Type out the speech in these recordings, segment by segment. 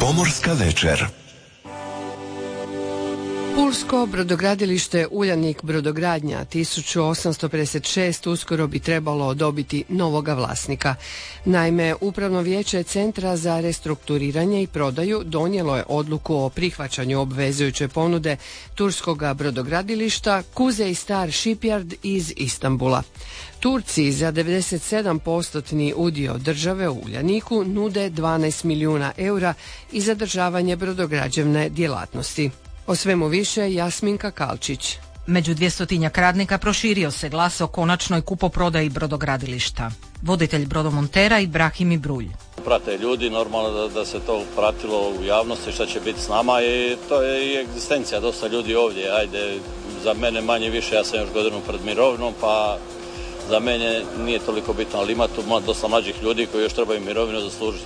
Pomorska večer. Pulsko brodogradilište Uljanik brodogradnja 1856 uskoro bi trebalo dobiti novoga vlasnika. Naime, Upravno vijeće Centra za restrukturiranje i prodaju donijelo je odluku o prihvaćanju obvezujuće ponude turskoga brodogradilišta Kuzey Star Shipyard iz Istanbula. Turci za 97% udio države u Uljaniku nude 12 milijuna eura i zadržavanje brodograđevne djelatnosti. O svemu više Jasminka Kalčić. Među 200 radnika proširio se glas o konačnoj kupoprodaji brodogradilišta. Voditelj brodomontera Ibrahim Ibrulj. Prate ljudi, normalno da se to pratilo u javnosti šta će biti s nama i to je i egzistencija dosta ljudi ovdje. Ajde, za mene manje više, ja sam još godinu pred mirovinom, pa za mene nije toliko bitno, ali ima tu dosta mlađih ljudi koji još trebaju mirovinu zaslužiti.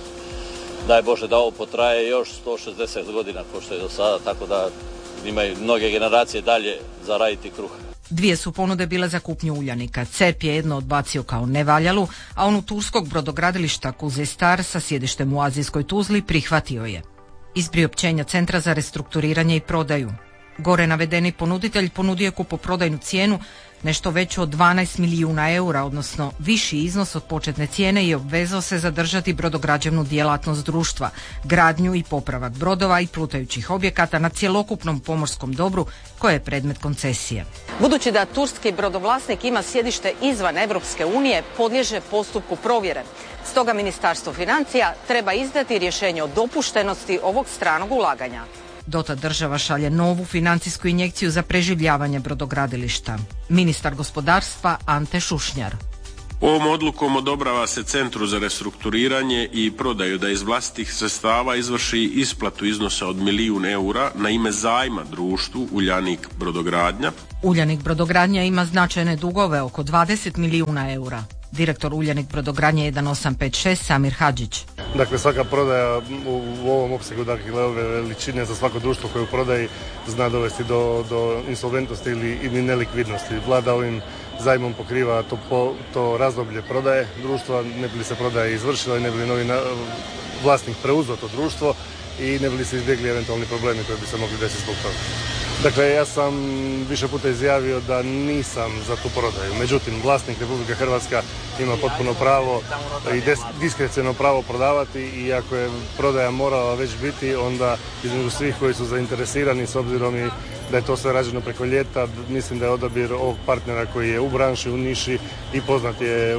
Daj Bože da ovo potraje još 160 godina kao što je do sada, tako da imaju mnoge generacije dalje za raditi kruh. Dvije su ponude bile za kupnju Uljanika. CERP je jedno odbacio kao nevaljalu, a onu turskog brodogradilišta Kuzey Star sa sjedištem u azijskoj Tuzli prihvatio je. Iz priopćenja Centra za restrukturiranje i prodaju. Gore navedeni ponuditelj ponudio je kupoprodajnu cijenu nešto veću od 12 milijuna eura, odnosno viši iznos od početne cijene i obvezao se zadržati brodograđevnu djelatnost društva, gradnju i popravak brodova i plutajućih objekata na cjelokupnom pomorskom dobru koje je predmet koncesije. Budući da turski brodovlasnik ima sjedište izvan Europske unije, podliježe postupku provjere. Stoga Ministarstvo financija treba izdati rješenje o dopuštenosti ovog stranog ulaganja. Dotad država šalje novu financijsku injekciju za preživljavanje brodogradilišta. Ministar gospodarstva Ante Šušnjar. Ovom odlukom odobrava se Centru za restrukturiranje i prodaju da iz vlastitih sredstava izvrši isplatu iznosa od 1 milijun eura na ime zajma društvu Uljanik brodogradnja. Uljanik brodogradnja ima značajne dugove, oko 20 milijuna eura. Direktor Uljanik brodogradnje 1856 Samir Hadžić. Dakle, svaka prodaja u ovom opsegu, dakle, ove veličine za svako društvo koje u prodaji zna dovesti do insolventnosti ili nelikvidnosti. Vlada ovim zajmom pokriva to razdoblje prodaje društva, ne bi li se prodaja izvršila i ne bi li novi vlasnik preuzeo to društvo i ne bi li se izbjegli eventualni problemi koji bi se mogli desiti zbog toga. Dakle, ja sam više puta izjavio da nisam za tu prodaju. Međutim, vlasnik Republika Hrvatska ima potpuno pravo i diskreciono pravo prodavati i ako je prodaja morala već biti, onda između svih koji su zainteresirani, s obzirom i da je to sve rađeno preko ljeta, mislim da je odabir ovog partnera koji je u branši, u niši i poznat je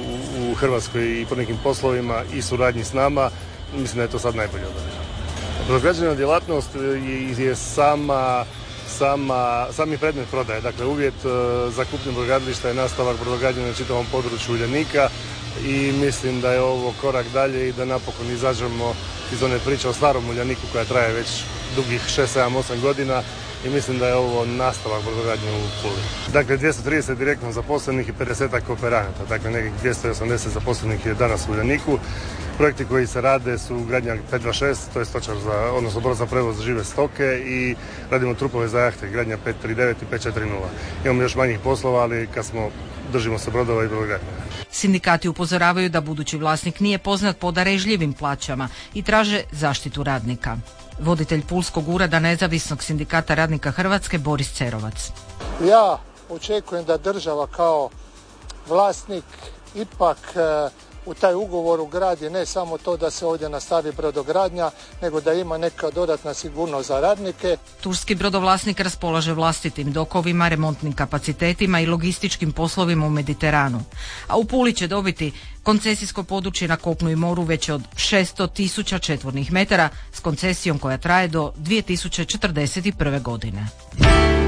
u Hrvatskoj i po nekim poslovima i suradnji s nama, mislim da je to sad najbolje odabir. Brodograđevna djelatnost je sami predmet prodaje. Dakle, uvjet za kupnju brodogradilišta je nastavak brodogradnje na čitavom području Uljanika i mislim da je ovo korak dalje i da napokon izađemo iz one priče o starom Uljaniku koja traje već dugih 6, 7, 8 godina i mislim da je ovo nastavak brodogradnje u Puli. Dakle, 230 direktno zaposlenih i 50 kooperanata, dakle nekih 280 zaposlenih je danas u Uljaniku. Projekti koji se rade su gradnja 526, to je stočar odnosno brod za prevoz žive stoke i radimo trupove za jahte, gradnja 539 i 540. Imamo još manjih poslova, ali držimo se brodova i brodogradnja. Sindikati upozoravaju da budući vlasnik nije poznat po darežljivim plaćama i traže zaštitu radnika. Voditelj Pulskog ureda Nezavisnog sindikata radnika Hrvatske Boris Cerovac. Ja očekujem da država kao vlasnik ipak u taj ugovor ugradi ne samo to da se ovdje nastavi brodogradnja, nego da ima neka dodatna sigurnost za radnike. Turski brodovlasnik raspolaže vlastitim dokovima, remontnim kapacitetima i logističkim poslovima u Mediteranu. A u Puli će dobiti koncesijsko područje na kopnu i moru veće od 600.000 četvornih metara s koncesijom koja traje do 2041. godine.